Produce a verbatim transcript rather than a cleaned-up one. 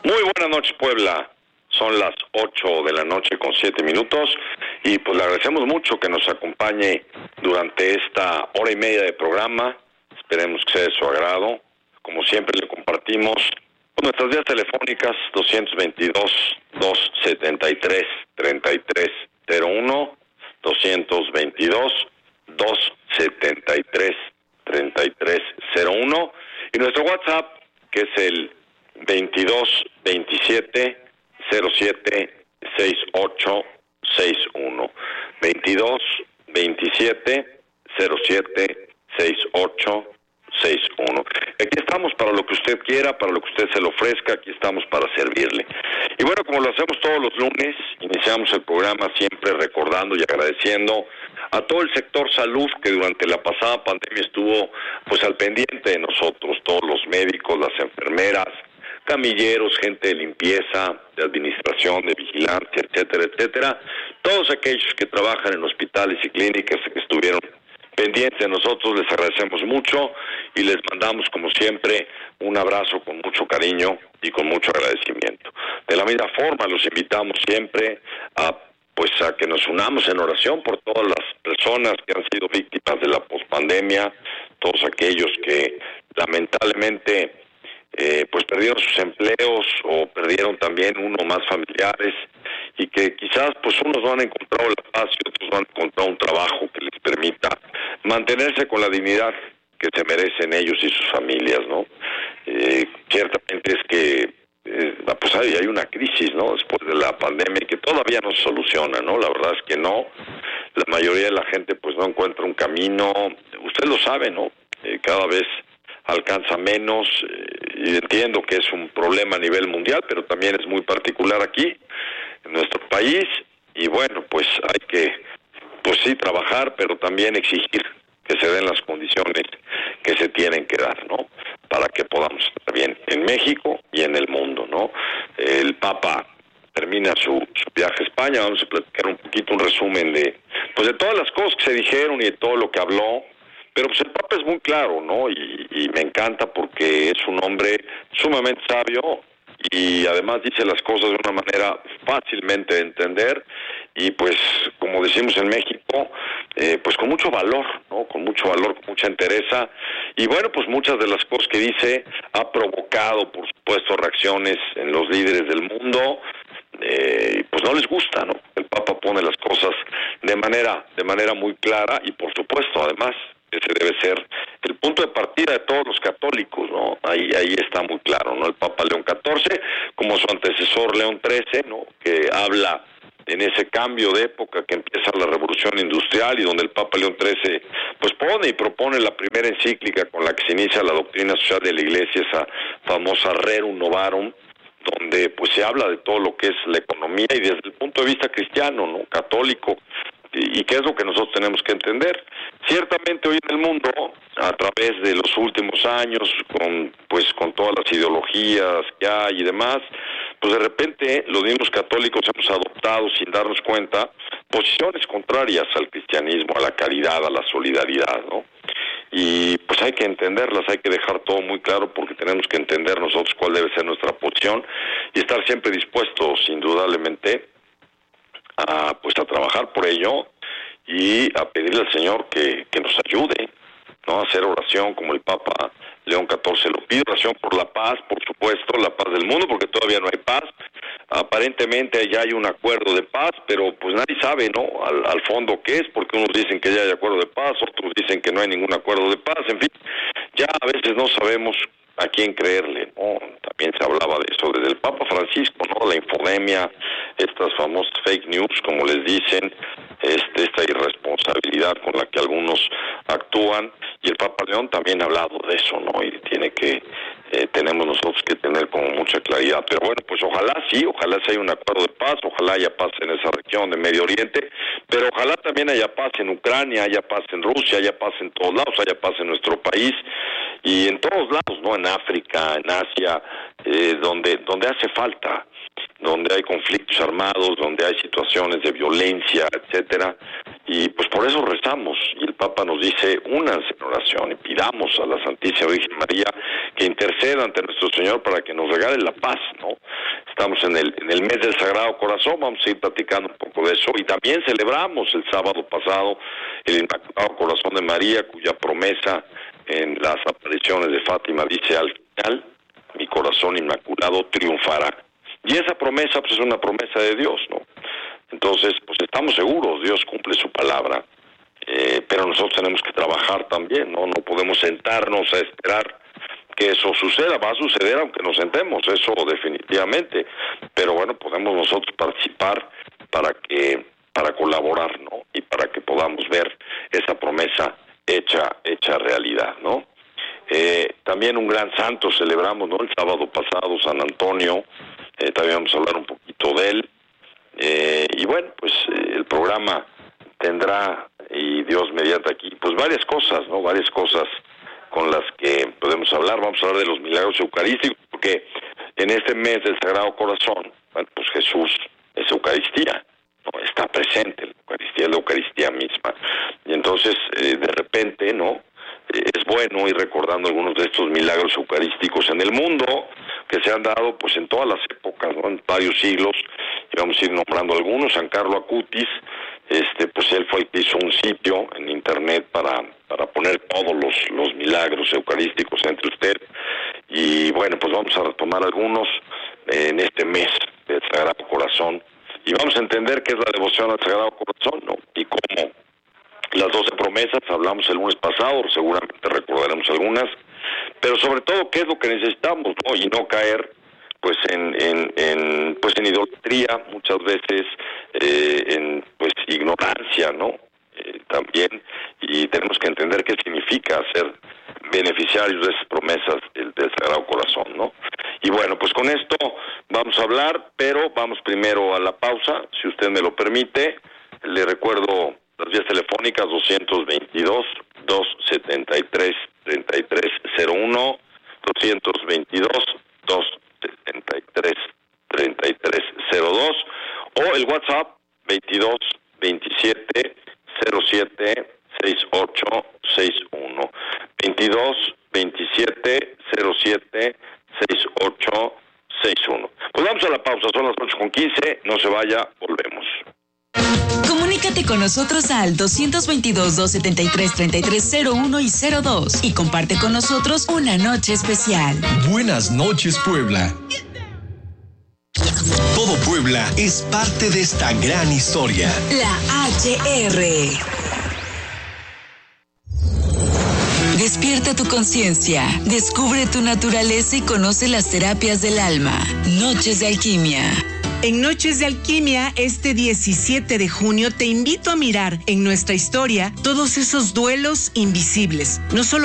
Muy buenas noches, Puebla. Son las ocho de la noche con siete minutos y pues le agradecemos mucho que nos acompañe durante esta hora y media de programa. Esperemos que sea de su agrado. Como siempre le compartimos nuestras vías telefónicas doscientos veintidós, doscientos setenta y tres, treinta y tres cero uno, doscientos veintidós, doscientos setenta y tres, treinta y tres cero uno y nuestro WhatsApp que es el veintidós veintisiete cero siete sesenta y ocho sesenta y uno, veintidós veintisiete cero siete sesenta y ocho sesenta y uno. Aquí estamos para lo que usted quiera, para lo que usted se le ofrezca, aquí estamos para servirle. Y bueno, como lo hacemos todos los lunes, iniciamos el programa siempre recordando y agradeciendo a todo el sector salud que durante la pasada pandemia estuvo pues al pendiente de nosotros, todos los médicos, las enfermeras, camilleros, gente de limpieza, de administración, de vigilancia, etcétera, etcétera, todos aquellos que trabajan en hospitales y clínicas que estuvieron pendientes de nosotros, les agradecemos mucho y les mandamos como siempre un abrazo con mucho cariño y con mucho agradecimiento. De la misma forma los invitamos siempre a pues a que nos unamos en oración por todas las personas que han sido víctimas de la pospandemia, todos aquellos que lamentablemente Eh, pues perdieron sus empleos o perdieron también uno o más familiares y que quizás pues unos no han encontrado la paz y otros no han encontrado un trabajo que les permita mantenerse con la dignidad que se merecen ellos y sus familias, ¿no? Eh, ciertamente es que eh, pues hay, hay una crisis, ¿no? Después de la pandemia y que todavía no se soluciona, ¿no? La verdad es que no, la mayoría de la gente pues no encuentra un camino, usted lo sabe, ¿no? Eh, cada vez alcanza menos, eh, y entiendo que es un problema a nivel mundial, pero también es muy particular aquí, en nuestro país, y bueno, pues hay que, pues sí, trabajar, pero también exigir que se den las condiciones que se tienen que dar, ¿no? Para que podamos estar bien en México y en el mundo, ¿no? El Papa termina su, su viaje a España, vamos a platicar un poquito un resumen de, pues de todas las cosas que se dijeron y de todo lo que habló. Pero pues el Papa es muy claro, ¿no? Y, y me encanta porque es un hombre sumamente sabio y además dice las cosas de una manera fácilmente de entender y pues, como decimos en México, eh, pues con mucho valor, ¿no? Con mucho valor, con mucha entereza. Y bueno, pues muchas de las cosas que dice ha provocado, por supuesto, reacciones en los líderes del mundo. Eh, pues no les gusta, ¿no? El Papa pone las cosas de manera, de manera muy clara y por supuesto, además, ese debe ser el punto de partida de todos los católicos, ¿no? Ahí ahí está muy claro, ¿no? El Papa León catorce, como su antecesor León trece, ¿no? Que habla en ese cambio de época que empieza la Revolución Industrial y donde el Papa León trece pues pone y propone la primera encíclica con la que se inicia la doctrina social de la Iglesia, esa famosa Rerum Novarum, donde pues se habla de todo lo que es la economía y desde el punto de vista cristiano, ¿no? Católico, y, y qué es lo que nosotros tenemos que entender. Ciertamente hoy en el mundo, a través de los últimos años, con pues con todas las ideologías que hay y demás, pues de repente los mismos católicos hemos adoptado sin darnos cuenta posiciones contrarias al cristianismo, a la caridad, a la solidaridad, ¿no? Y pues hay que entenderlas, hay que dejar todo muy claro porque tenemos que entender nosotros cuál debe ser nuestra posición y estar siempre dispuestos, indudablemente, a pues a trabajar por ello y a pedirle al Señor que, que nos ayude, ¿no? A hacer oración como el Papa León catorce lo pide, oración por la paz, por supuesto, la paz del mundo, porque todavía no hay paz. Aparentemente ya hay un acuerdo de paz, pero pues nadie sabe, ¿no? Al, al fondo qué es, porque unos dicen que ya hay acuerdo de paz, otros dicen que no hay ningún acuerdo de paz, en fin, ya a veces no sabemos a quién creerle, ¿no? También se hablaba de eso desde el Papa Francisco, ¿no? La infodemia, estas famosas fake news, como les dicen, este, esta irresponsabilidad con la que algunos actúan, y el Papa León también ha hablado de eso, ¿no? Y tiene que, eh, tenemos nosotros que tener como mucha claridad, pero bueno, pues ojalá sí, ojalá sí haya un acuerdo de paz, ojalá haya paz en esa región de Medio Oriente, pero ojalá también haya paz en Ucrania, haya paz en Rusia, haya paz en todos lados, haya paz en nuestro país, y en todos lados, ¿no? En África, en Asia, eh, donde, donde hace falta. donde hay conflictos armados, donde hay situaciones de violencia, etcétera, y pues por eso rezamos, y el Papa nos dice, únanse en oración y pidamos a la Santísima Virgen María que interceda ante nuestro Señor para que nos regale la paz, ¿no? Estamos en el, en el mes del Sagrado Corazón, vamos a ir platicando un poco de eso, y también celebramos el sábado pasado el Inmaculado Corazón de María, cuya promesa en las apariciones de Fátima dice al final, mi corazón inmaculado triunfará. Y esa promesa pues es una promesa de Dios, ¿no? Entonces, pues estamos seguros, Dios cumple su palabra, eh, pero nosotros tenemos que trabajar también, ¿no? No podemos sentarnos a esperar que eso suceda, va a suceder aunque nos sentemos, eso definitivamente, pero bueno, podemos nosotros participar para que, para colaborar, ¿no? Y para que podamos ver esa promesa hecha, hecha realidad, ¿no? Eh, también un gran santo celebramos, ¿no? El sábado pasado, San Antonio, eh, también vamos a hablar un poquito de él, eh, y bueno, pues eh, el programa tendrá, y Dios mediante aquí, pues varias cosas, ¿no? Varias cosas con las que podemos hablar. Vamos a hablar de los milagros eucarísticos, porque en este mes del Sagrado Corazón, bueno, pues Jesús es Eucaristía, ¿no? Está presente la Eucaristía, la Eucaristía misma, y entonces eh, de repente, ¿no? Es bueno ir recordando algunos de estos milagros eucarísticos en el mundo que se han dado pues en todas las épocas, ¿no? En varios siglos, y vamos a ir nombrando algunos. San Carlo Acutis, este, pues él fue el que hizo un sitio en internet para, para poner todos los, los milagros eucarísticos entre usted, y bueno, pues vamos a retomar algunos eh, en este mes del Sagrado Corazón, y vamos a entender qué es la devoción al Sagrado Corazón, ¿no? Y cómo las doce promesas, hablamos el lunes pasado, seguramente recordaremos algunas, pero sobre todo qué es lo que necesitamos, ¿no? Y no caer pues en, en, en pues en idolatría muchas veces, eh, en pues ignorancia, ¿no? Eh, también, y tenemos que entender qué significa ser beneficiarios de esas promesas del, del Sagrado Corazón, ¿no? Y bueno, pues con esto vamos a hablar, pero vamos primero a la pausa, si usted me lo permite. Le recuerdo las vías telefónicas doscientos veintidós, doscientos setenta y tres, treinta y tres cero uno, doscientos veintidós, doscientos setenta y tres, treinta y tres cero dos, o el WhatsApp veintidós, veintisiete, cero siete, sesenta y ocho sesenta y uno, veintidós, veintisiete, cero siete, sesenta y ocho sesenta y uno. Pues vamos a la pausa, son las ocho con quince, no se vaya, volvemos. Comunícate con nosotros al doscientos veintidós, doscientos setenta y tres, treinta y tres cero uno y cero dos y comparte con nosotros una noche especial. Buenas noches, Puebla. Todo Puebla es parte de esta gran historia. La H R. Despierta tu conciencia, descubre tu naturaleza y conoce las terapias del alma. Noches de Alquimia. En Noches de Alquimia, este diecisiete de junio, te invito a mirar en nuestra historia todos esos duelos invisibles, no solo